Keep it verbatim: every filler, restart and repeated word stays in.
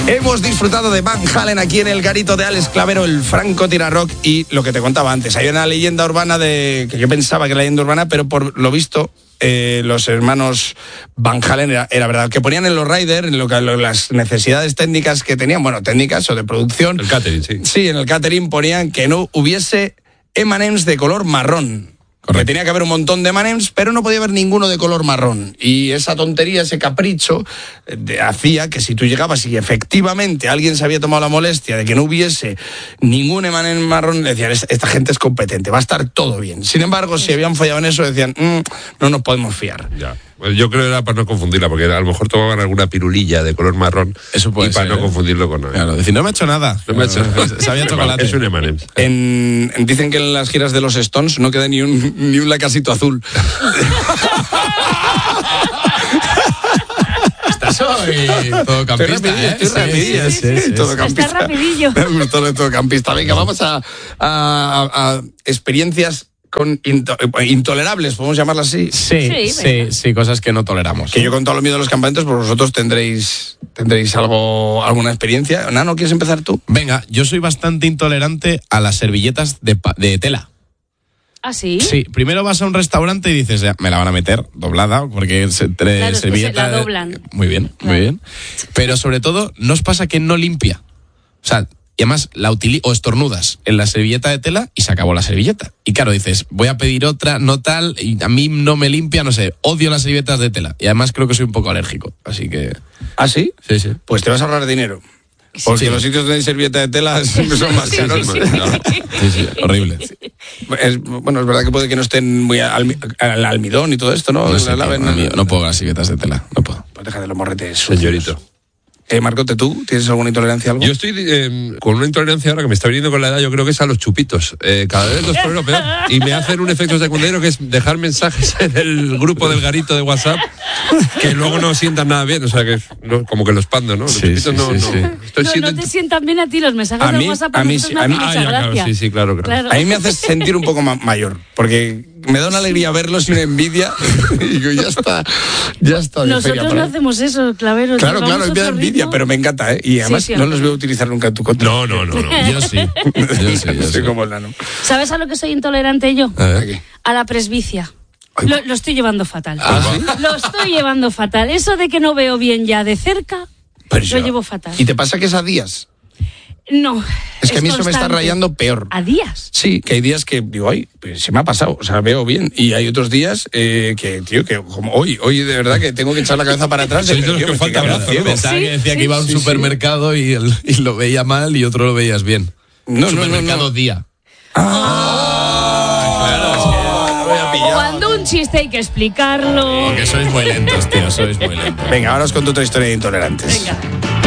Hemos disfrutado de Van Halen aquí en el garito de Alex Clavero, el Franco Tirarock, y lo que te contaba antes, hay una leyenda urbana de que yo pensaba que era leyenda urbana, pero por lo visto eh, los hermanos Van Halen era, era verdad, que ponían en los riders, en lo que, lo, las necesidades técnicas que tenían, bueno, técnicas o de producción. El catering, sí. Sí, en el catering ponían que no hubiese eme and eme's de color marrón. Correcto. Que tenía que haber un montón de eme and eme's, pero no podía haber ninguno de color marrón. Y esa tontería, ese capricho, de, hacía que si tú llegabas y efectivamente alguien se había tomado la molestia de que no hubiese ningún eme and eme's marrón, decían, esta gente es competente, va a estar todo bien. Sin embargo, si habían fallado en eso, decían, mmm, no nos podemos fiar. Ya. Pues yo creo que era para no confundirla, porque a lo mejor tomaban alguna pirulilla de color marrón. Eso puede y para ser, no ¿eh? confundirlo con nada. Claro, decir, no me ha hecho nada. No me ha hecho nada. Sabía chocolate. Es un eme and eme's. En, dicen que en las giras de los Stones no queda ni un, ni un lacasito azul. Estás hoy todo campista, ¿eh? Estoy rapidillo, sí, sí, sí, sí. todo campista. Está rapidillo. Me gustó lo de todo campista. Venga, vamos a, a, a experiencias con into, intolerables, podemos llamarlas así. Sí, sí, sí, sí, cosas que no toleramos. Que yo con todo lo miedo de los campamentos, pues vosotros tendréis tendréis algo alguna experiencia. Nano, ¿quieres empezar tú? Venga, yo soy bastante intolerante a las servilletas de, de tela. ¿Ah, sí? Sí, primero vas a un restaurante y dices, ya, me la van a meter doblada, porque se, tre, claro, servilleta... la doblan. Muy bien, claro. muy bien. Pero sobre todo, ¿no os pasa que no limpia? O sea, y además la utili- o estornudas en la servilleta de tela y se acabó la servilleta. Y claro, dices, voy a pedir otra, no tal, y a mí no me limpia, no sé, odio las servilletas de tela. Y además creo que soy un poco alérgico, así que... ¿Ah, sí? Sí, sí. Pues te vas a ahorrar dinero. Porque sí. Los sitios donde hay servilleta de tela son más caros. Sí, sí, sí. sí, sí, horrible. Es, bueno, es verdad que puede que no estén muy al, al almidón y todo esto, ¿no? No, sé, la no, no, no puedo las servilletas de tela, no puedo. Pues deja de los morretes. Señorito. Eh, Marcote, ¿tú tienes alguna intolerancia a algo? Yo estoy eh, con una intolerancia ahora que me está viniendo con la edad, yo creo que es a los chupitos. Eh, cada vez los tolero peor. Y me hacen un efecto secundario que es dejar mensajes en el grupo del garito de WhatsApp que luego no sientan nada bien. O sea, que no, como que los pando, ¿no? Los sí, chupitos sí, no, sí, no. sí. Estoy no, siendo... no te sientan bien a ti los mensajes a mí, de WhatsApp. A mí, no a mí, ah, ya, claro, sí, sí, claro, claro, claro. A mí me hace sentir un poco ma- mayor, porque me da una alegría verlos y una envidia. Y digo, ya está, ya está. De Nosotros feria, no hacemos eso, Clavero. Claro, claro, me da envidia, ritmo. pero me encanta, ¿eh? Y además Sí, sí, no los voy a utilizar nunca en tu contra. No, no, no, no. Yo sí, yo sí, yo Soy sí. como el nano. ¿Sabes a lo que soy intolerante yo? A ver. Aquí. A la presbicia. Lo, lo estoy llevando fatal. ¿Ah, sí? Lo estoy llevando fatal. Eso de que no veo bien ya de cerca, Pero lo yo- llevo fatal. ¿Y te pasa que es a días? No. Es que a mí eso me está constante. rayando peor. ¿A días? Sí, que hay días que digo, ay, pues se me ha pasado, o sea, veo bien. Y hay otros días eh, que, tío, que como hoy, hoy de verdad que tengo que echar la cabeza para atrás. Sois de, de los tío, que me estoy falta quedando brazo, ciego. ¿no? Pensaba Sí, que decía sí, que iba a un sí, sí. supermercado y, el, y lo veía mal y otro lo veías bien. No, no, no, Supermercado no. día. Cuando un chiste hay que explicarlo. Porque sois muy lentos, tío, sois muy lentos. Venga, ahora os cuento otra historia de intolerantes. Venga.